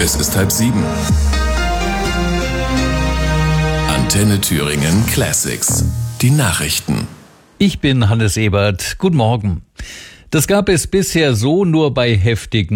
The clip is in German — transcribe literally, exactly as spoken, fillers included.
Es ist halb sieben. Antenne Thüringen Classics. Die Nachrichten. Ich bin Hannes Ebert. Guten Morgen. Das gab es bisher so nur bei heftigen